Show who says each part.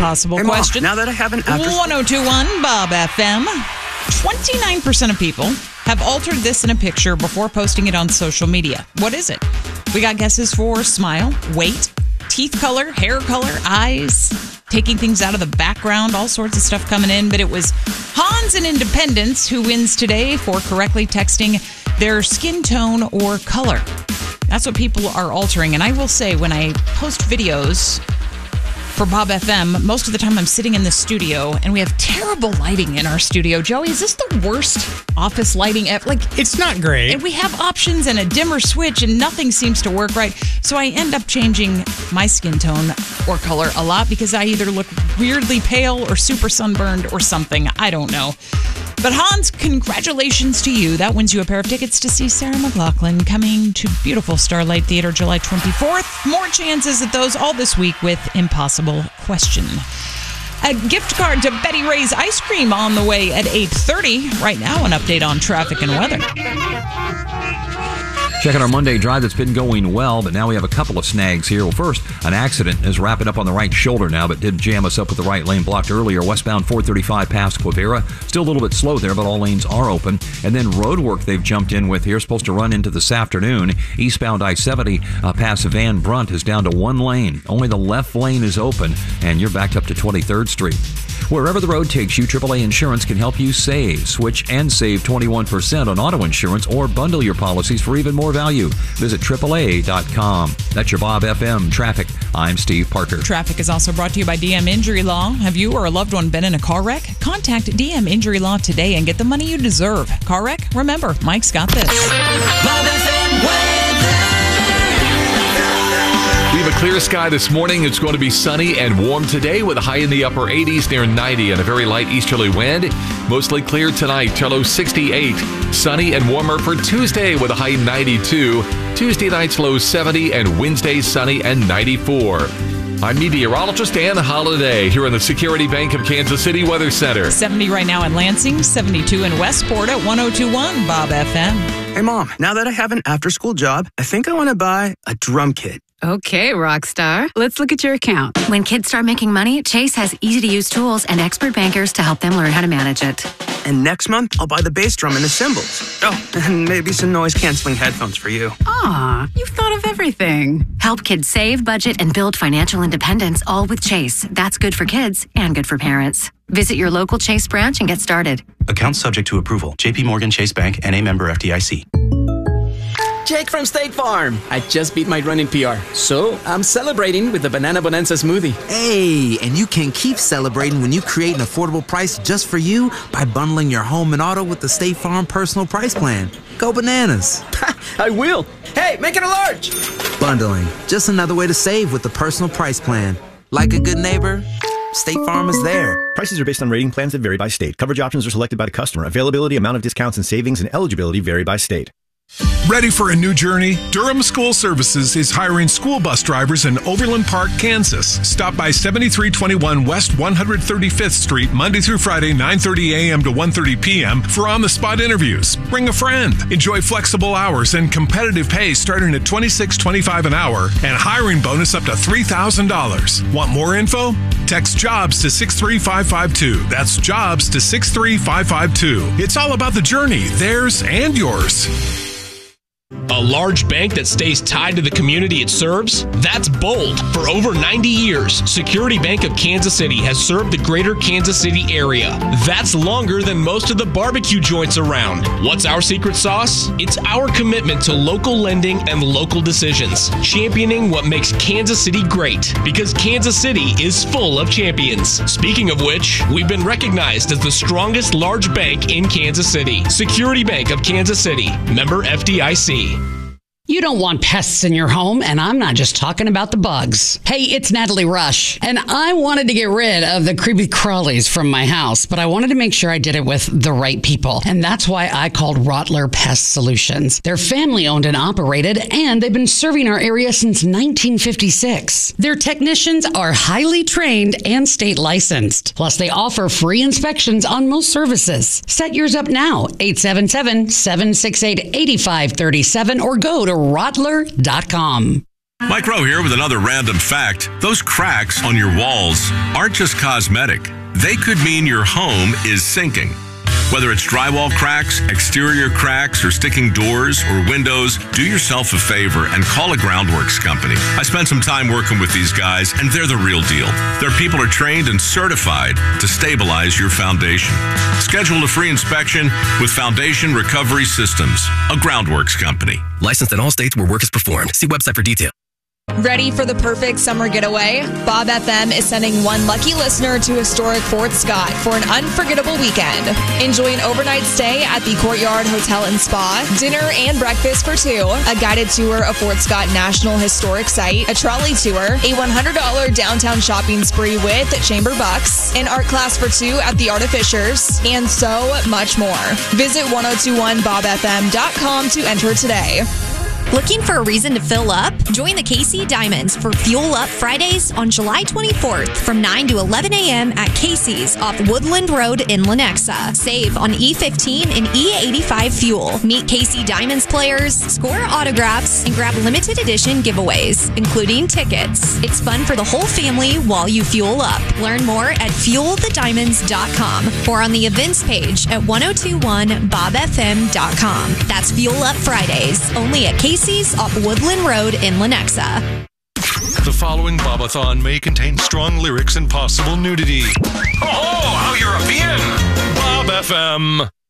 Speaker 1: impossible question.
Speaker 2: Mom, now that I have an after
Speaker 1: 1021 Bob FM. 29% of people have altered this in a picture before posting it on social media. What is it? We got guesses for smile, weight, teeth color, hair color, eyes, taking things out of the background, all sorts of stuff coming in. But it was Hans in Independence who wins today for correctly texting their skin tone or color. That's what people are altering. And I will say, when I post videos for Bob FM, most of the time I'm sitting in the studio and we have terrible lighting in our studio. Joey, is this the worst office lighting ever?
Speaker 3: It's not great.
Speaker 1: And we have options and a dimmer switch and nothing seems to work right. So I end up changing my skin tone or color a lot because I either look weirdly pale or super sunburned or something. I don't know. But Hans, congratulations to you. That wins you a pair of tickets to see Sarah McLachlan coming to beautiful Starlight Theater July 24th. More chances at those all this week with Impossible Question. A gift card to Betty Ray's Ice Cream on the way at 8:30. Right now, an update on traffic and weather.
Speaker 4: Checking our Monday drive that's been going well, but now we have a couple of snags here. Well, first, an accident is wrapping up on the right shoulder now, but did jam us up with the right lane blocked earlier. Westbound 435 past Quivira. Still a little bit slow there, but all lanes are open. And then road work they've jumped in with here. Supposed to run into this afternoon. Eastbound I-70 past Van Brunt is down to one lane. Only the left lane is open, and you're backed up to 23rd Street. Wherever the road takes you, AAA Insurance can help you save. Switch and save 21% on auto insurance or bundle your policies for even more value. Visit AAA.com. That's your Bob FM traffic. I'm Steve Parker.
Speaker 1: Traffic is also brought to you by DM Injury Law. Have you or a loved one been in a car wreck? Contact DM Injury Law today and get the money you deserve. Car wreck? Remember, Mike's got this.
Speaker 5: Bob FM weather.
Speaker 6: We have a clear sky this morning. It's going to be sunny and warm today with a high in the upper 80s near 90 and a very light easterly wind. Mostly clear tonight, low 68. Sunny and warmer for Tuesday with a high 92. Tuesday night's low 70 and Wednesday sunny and 94. I'm meteorologist Ann Holiday here in the Security Bank of Kansas City Weather Center.
Speaker 1: 70 right now in Lansing, 72 in Westport at 1021 Bob FM.
Speaker 2: Hey, Mom, now that I have an after-school job, I think I want to buy a drum kit.
Speaker 7: Okay, Rockstar. Let's look at your account.
Speaker 8: When kids start making money, Chase has easy-to-use tools and expert bankers to help them learn how to manage it.
Speaker 2: And next month, I'll buy the bass drum and the cymbals. Oh, and maybe some noise-canceling headphones for you.
Speaker 7: Aw, you've thought of everything.
Speaker 8: Help kids save, budget, and build financial independence, all with Chase. That's good for kids and good for parents. Visit your local Chase branch and get started.
Speaker 9: Account subject to approval. JP Morgan Chase Bank, N.A. member FDIC.
Speaker 10: Jake from State Farm. I just beat my running PR, so I'm celebrating with the Banana Bonanza smoothie.
Speaker 11: Hey, and you can keep celebrating when you create an affordable price just for you by bundling your home and auto with the State Farm Personal Price Plan. Go bananas.
Speaker 10: I will. Hey, make it a large.
Speaker 11: Bundling, just another way to save with the Personal Price Plan. Like a good neighbor, State Farm is there.
Speaker 12: Prices are based on rating plans that vary by state. Coverage options are selected by the customer. Availability, amount of discounts and savings, and eligibility vary by state.
Speaker 13: Ready for a new journey? Durham School Services is hiring school bus drivers in Overland Park, Kansas. Stop by 7321 West 135th Street Monday through Friday, 9:30 a.m. to 1:30 p.m. for on-the-spot interviews. Bring a friend. Enjoy flexible hours and competitive pay starting at $26.25 an hour and hiring bonus up to $3,000. Want more info? Text JOBS to 63552. That's JOBS to 63552. It's all about the journey, theirs and yours.
Speaker 14: A large bank that stays tied to the community it serves? That's bold. For over 90 years, Security Bank of Kansas City has served the greater Kansas City area. That's longer than most of the barbecue joints around. What's our secret sauce? It's our commitment to local lending and local decisions, championing what makes Kansas City great, because Kansas City is full of champions. Speaking of which, we've been recognized as the strongest large bank in Kansas City. Security Bank of Kansas City, member FDIC.
Speaker 15: You don't want pests in your home, and I'm not just talking about the bugs. Hey, it's Natalie Rush, and I wanted to get rid of the creepy crawlies from my house, but I wanted to make sure I did it with the right people, and that's why I called Rottler Pest Solutions. They're family-owned and operated, and they've been serving our area since 1956. Their technicians are highly trained and state licensed. Plus, they offer free inspections on most services. Set yours up now, 877-768-8537, or go to Rottler.com.
Speaker 3: Mike Rowe here with another random fact. Those cracks on your walls aren't just cosmetic. They could mean your home is sinking. Whether it's drywall cracks, exterior cracks, or sticking doors or windows, do yourself a favor and call a Groundworks company. I spent some time working with these guys, and they're the real deal. Their people are trained and certified to stabilize your foundation. Schedule a free inspection with Foundation Recovery Systems, a Groundworks company.
Speaker 16: Licensed in all states where work is performed. See website for details.
Speaker 17: Ready for the perfect summer getaway? Bob FM is sending one lucky listener to historic Fort Scott for an unforgettable weekend. Enjoy an overnight stay at the Courtyard Hotel and Spa, dinner and breakfast for two, a guided tour of Fort Scott National Historic Site, a trolley tour, a $100 downtown shopping spree with Chamber Bucks, an art class for two at the Artificers, and so much more. Visit 1021bobfm.com to enter today.
Speaker 18: Looking for a reason to fill up? Join the KC Diamonds for Fuel Up Fridays on July 24th from 9 to 11 a.m. at Casey's off Woodland Road in Lenexa. Save on E15 and E85 fuel. Meet KC Diamonds players, score autographs, and grab limited edition giveaways, including tickets. It's fun for the whole family while you fuel up. Learn more at fuelthediamonds.com or on the events page at 1021bobfm.com. That's Fuel Up Fridays, only at Casey's off Woodland Road in Lenexa.
Speaker 19: The following Bobathon may contain strong lyrics and possible nudity.
Speaker 20: Oh, how European!
Speaker 19: Bob FM.